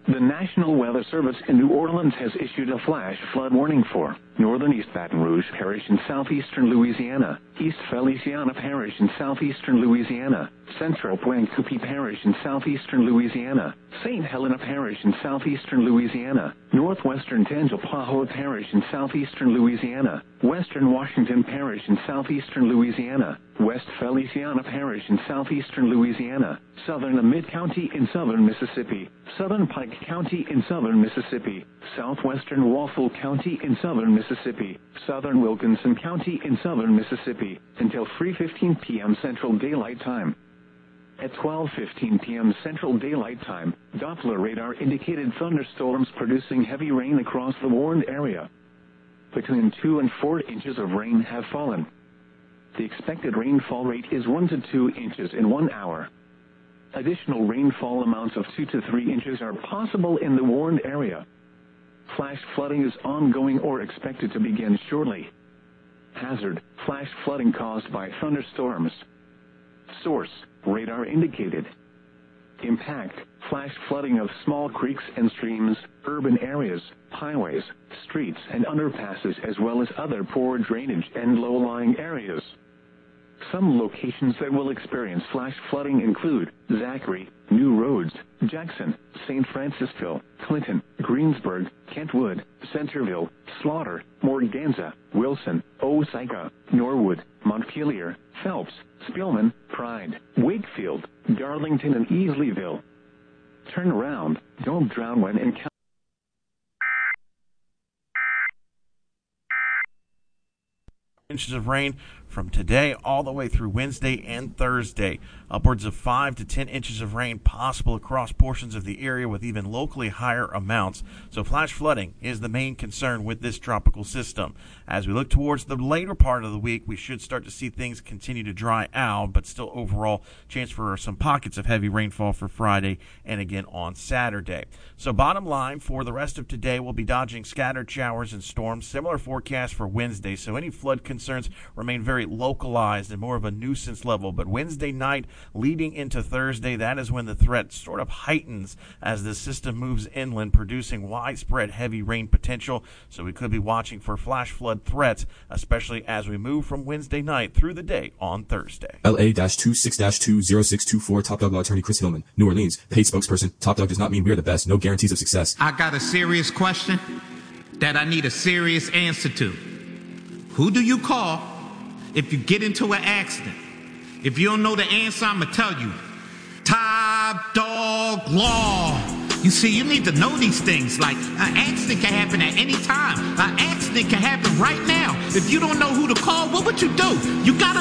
The National Weather Service in New Orleans has issued a flash flood warning for northern East Baton Rouge Parish in southeastern Louisiana, East Feliciana Parish in southeastern Louisiana, Central Pointe-Coupee Parish in southeastern Louisiana, St. Helena Parish in southeastern Louisiana, northwestern Tangipahoa Parish in southeastern Louisiana, western Washington Parish in southeastern Louisiana, West Feliciana Parish in southeastern Louisiana, southern Mid-County in southern Mississippi, southern Pike County in southern Mississippi, southwestern Walpole County in southern Mississippi, southern Wilkinson County in southern Mississippi, until 3:15 p.m. Central Daylight Time. At 12:15 p.m. Central Daylight Time, Doppler radar indicated thunderstorms producing heavy rain across the warned area. Between 2 and 4 inches of rain have fallen. The expected rainfall rate is 1 to 2 inches in 1 hour. Additional rainfall amounts of 2 to 3 inches are possible in the warned area. Flash flooding is ongoing or expected to begin shortly. Hazard: flash flooding caused by thunderstorms. Source: radar indicated. Impact: flash flooding of small creeks and streams, urban areas, highways, streets and underpasses, as well as other poor drainage and low-lying areas. Some locations that will experience flash flooding include Zachary, New Roads, Jackson, St. Francisville, Clinton, Greensburg, Kentwood, Centerville, Slaughter, Morganza, Wilson, Osaka, Norwood, Montpelier, Phelps, Spillman, Pride, Wakefield, Darlington and Easleyville. Turn around, don't drown when encountering inches of rain from today all the way through Wednesday and Thursday. Upwards of 5 to 10 inches of rain possible across portions of the area, with even locally higher amounts. So flash flooding is the main concern with this tropical system. As we look towards the later part of the week, we should start to see things continue to dry out, but still overall chance for some pockets of heavy rainfall for Friday and again on Saturday. So bottom line, for the rest of today, we'll be dodging scattered showers and storms. Similar forecast for Wednesday, so any flood concerns remain very localized and more of a nuisance level. But Wednesday night leading into Thursday, that is when the threat sort of heightens as the system moves inland, producing widespread heavy rain potential. So we could be watching for flash flood threats, especially as we move from Wednesday night through the day on Thursday. LA-26-20624 Top Dog Law Attorney Chris Hillman, New Orleans, paid spokesperson. Top Dog does not mean we're the best. No guarantees of success. I got a serious question that I need a serious answer to. Who do you call if you get into an accident? If you don't know the answer, I'm going to tell you. Top Dog Law. You see, you need to know these things. Like, an accident can happen at any time. An accident can happen right now. If you don't know who to call, what would you do? You got to